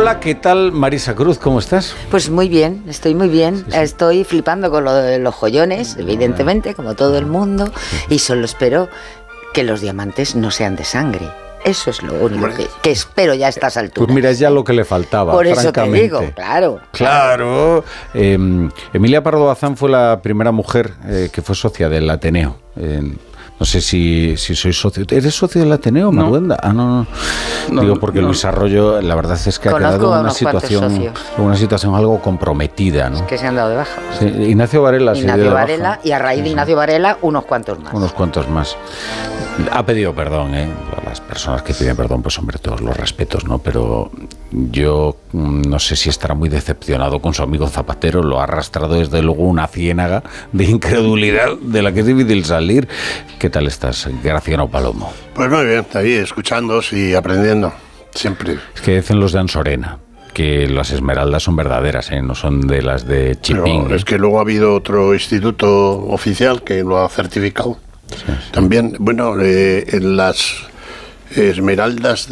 Hola, ¿qué tal, Marisa Cruz? ¿Cómo estás? Pues muy bien, estoy muy bien. Sí. Estoy flipando con lo de los joyones, evidentemente, como todo el mundo, y solo espero que los diamantes no sean de sangre. Eso es lo único que espero ya a estas alturas. Pues mira, es ya lo que le faltaba, por eso francamente. te digo, claro. Claro. Emilia Pardo Bazán fue la primera mujer que fue socia del Ateneo. No sé si soy socio. ¿Eres socio del Ateneo, Maruenda? No. Digo, porque Luis Arroyo, la verdad es que ha quedado en una situación algo comprometida, ¿no? Es que se han dado de baja. Sí, Ignacio Varela y a raíz de Ignacio Varela, unos cuantos más. Ha pedido perdón, a las personas que piden perdón, pues hombre, todos los respetos, ¿no? Pero yo no sé si estará muy decepcionado con su amigo Zapatero, lo ha arrastrado desde luego una ciénaga de incredulidad de la que es difícil salir. ¿Qué tal estás, Graciano Palomo? Pues muy bien, ahí escuchándos y aprendiendo, siempre. Es que dicen los de Ansorena que las esmeraldas son verdaderas, no son de las de Chipín. Pero es que luego ha habido otro instituto oficial que lo ha certificado. Sí. También, bueno, en las esmeraldas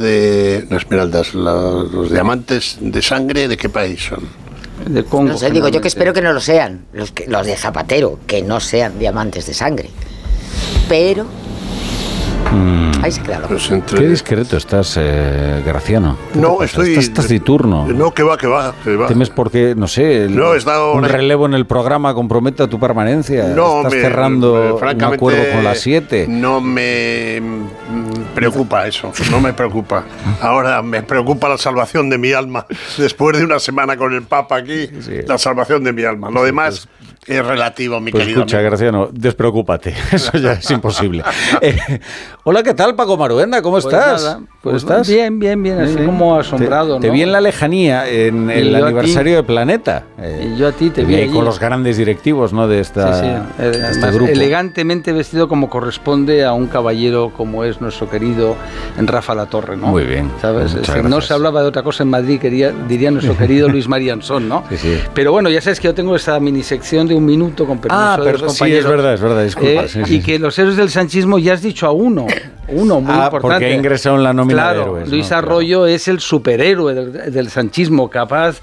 los diamantes de sangre, ¿de qué país son? De Congo. No sé, digo yo que espero que no lo sean, los de Zapatero, que no sean diamantes de sangre. Pero ahí se queda. Pues Qué discreto estás, Graciano. No, estás taciturno. No, que va. ¿Temes porque, no sé, un relevo en el programa comprometa tu permanencia? No, ¿Estás cerrando un acuerdo con las 7? No me preocupa eso, no me preocupa. Ahora me preocupa la salvación de mi alma. Después de una semana con el Papa aquí, la salvación de mi alma. Lo demás es relativo, mi querido escucha, amigo. Graciano, despreocúpate. Eso ya es imposible. Hola, ¿qué tal, Paco Maruenda? ¿Cómo estás? Nada, ¿Cómo estás? Bien, así como asombrado, Te vi en la lejanía, en el aniversario de Planeta. Y yo a ti te vi ahí con los grandes directivos, ¿no? De este grupo. Elegantemente vestido como corresponde a un caballero como es nuestro querido Rafa Latorre, ¿no? Muy bien. ¿Sabes? No se hablaba de otra cosa en Madrid, diría nuestro querido Luis Mariansón, ¿no? Sí. Pero bueno, ya sabes que yo tengo esa minisección de un minuto con permiso de los compañeros. Sí, es verdad, disculpa. Y que los héroes del sanchismo ya has dicho a uno muy importante. Porque ha ingresado en la nómina de héroes. Luis Arroyo es el superhéroe del sanchismo, capaz